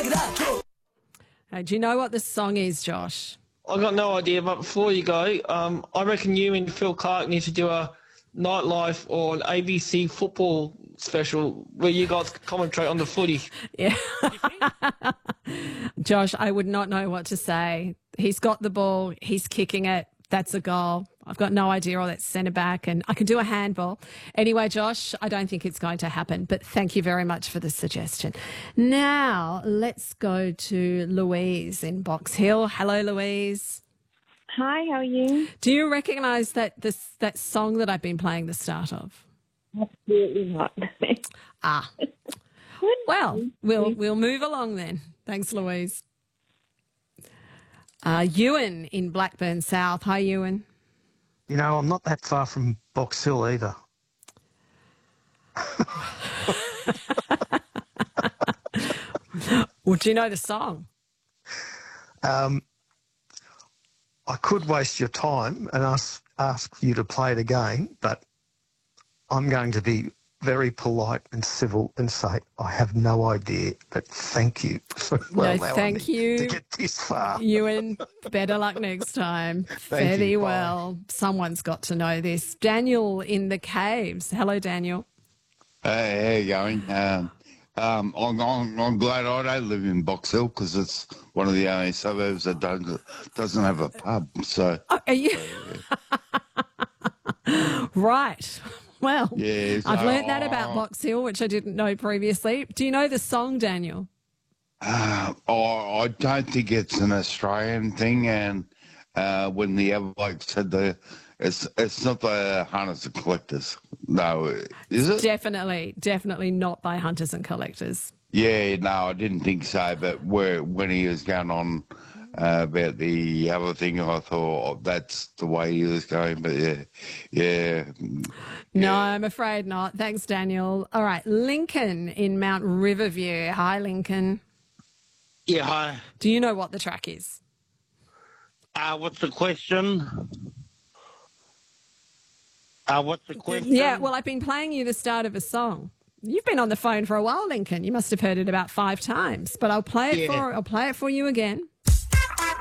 Do you know what the song is, Josh? I got no idea, but before you go, I reckon you and Phil Clark need to do a nightlife or an ABC football special where you guys commentate on the footy. Yeah. Josh, I would not know what to say. He's got the ball. He's kicking it. That's a goal. I've got no idea, or that's centre back, and I can do a handball. Anyway, Josh, I don't think it's going to happen, but thank you very much for the suggestion. Now, let's go to Louise in Box Hill. Hello, Louise. Hi, how are you? Do you recognise that song that I've been playing the start of? Absolutely not. Well, we'll move along then. Thanks, Louise. Ewan in Blackburn South. Hi, Ewan. You know, I'm not that far from Box Hill either. Well, do you know the song? I could waste your time and ask you to play it again, but I'm going to be very polite and civil and say I have no idea, but thank you for allowing me to get this far. Ewan, better luck next time. Thank Very you. well. Someone's got to know this. Daniel in the Caves. Hello, Daniel. Hey, how you going? I'm glad I don't live in Box Hill because it's one of the only suburbs that doesn't have a pub. So, are you right? Well, yeah, so, I've learned that about Box Hill, which I didn't know previously. Do you know the song, Daniel? I don't think it's an Australian thing. And when the other bloke said it's not the Hunters and Collectors. No, is it? Definitely not by Hunters and Collectors. Yeah, no, I didn't think so. But when he was going on about the other thing, I thought that's the way he was going. But yeah. No, I'm afraid not. Thanks, Daniel. All right, Lincoln in Mount Riverview. Hi, Lincoln. Yeah, hi. Do you know what the track is? What's the question? What's the question? Yeah, well, I've been playing you the start of a song. You've been on the phone for a while, Lincoln. You must have heard it about 5 times, but I'll play it for you again.